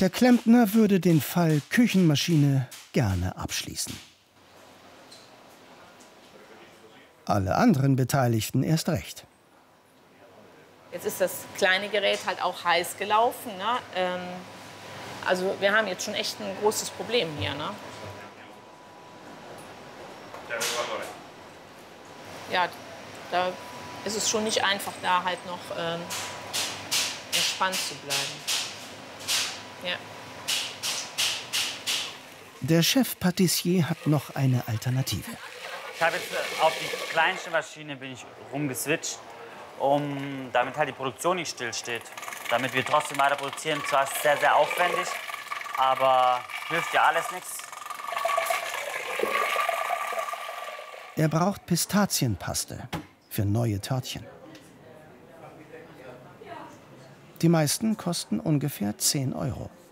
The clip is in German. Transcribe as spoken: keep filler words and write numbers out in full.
Der Klempner würde den Fall Küchenmaschine gerne abschließen. Alle anderen Beteiligten erst recht. Jetzt ist das kleine Gerät halt auch heiß gelaufen. Ne? Ähm, also wir haben jetzt schon echt ein großes Problem hier. Ne? Ja, da ist es schon nicht einfach, da halt noch ähm, entspannt zu bleiben. Ja. Der Chef-Patissier hat noch eine Alternative. Ich habe jetzt auf die kleinste Maschine bin ich rumgeswitcht, um, damit halt die Produktion nicht stillsteht. Damit wir trotzdem weiter produzieren. Zwar ist es sehr, sehr aufwendig, aber hilft ja alles nichts. Er braucht Pistazienpaste für neue Törtchen. Die meisten kosten ungefähr zehn Euro.